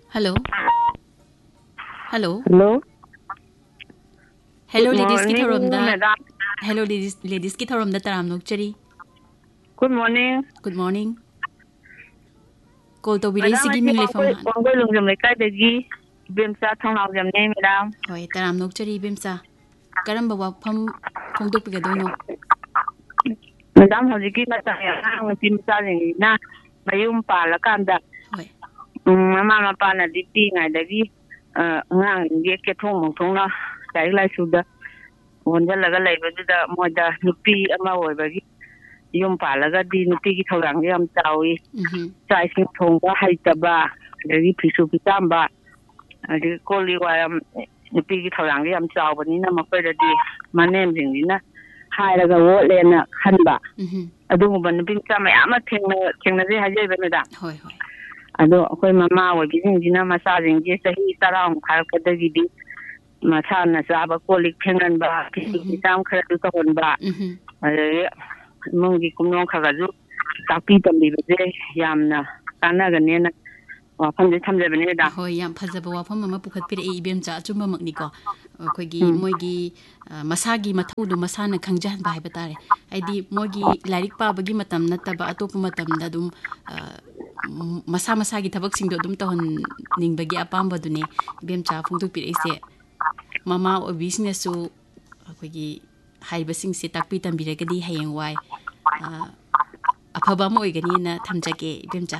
Hello. Hello. Hello. Hello, Good ladies. Ki morning, thorom da. madam. Hello, ladies. Ladies ki thorom da taram nok chari. Good morning. Good morning. Call to birai Madam, sigi I ming le fam see han. Wangoi Lungjam Lekai Dagi. Bimsa Thongnau Jamne, madam. Hoi, taram nok chari bimsa. Karamba wa fam phongdok pi ga doino. Madam, Hojiki Matang, Timsa Na, Mayum Palakanda. Hoi. Mama Pana Dipping, I Dagi. Get home, Tona, Kaila Suda. Wandalaga Labor, Moda, Nupi, Amawagi. Yum Palaga, the Nupi Torangam Tawi. Chasing Tonga, Haitaba, the Ripisu Pitamba. I call you Nupi Torangam Tawanina, Mafedi. My name is Nina. Higher the wall and Hanba. I don't want to be some amateur king of the Hajabeda. Hoi, hoi. I don't know Mamma was using Gina massaging, yes, he's around Kalkadagi. Masana Saba, Kolik Penganba, Sam Karadukawanba. Mungi Kuno Karazu, Tapita Libe, Yamna, Kanaganena, or Pandit Hamzabaneda. Hoi, yam phajaba wa pham ma pukhat pir e bimcha chumba makni ko. Khoigi moigi masagi mathau du masana khangjan bai batare. Aidi moigi larik pa bagi matam nataba atop matam da dum masa masagi thabak sing do dum tahon ning bagi apam badune bimcha phungtuk pir ise mama o business su khoigi haiba sing se takpi tambiragadi hayeng wai afaba mo igani na thamjage bimcha.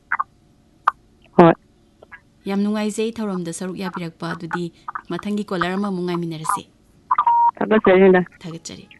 Yam nungai zai thorom da saruk ya pirakpa dudi mathangi kolar ma mungai minarase. Tagasarina. Thagachari.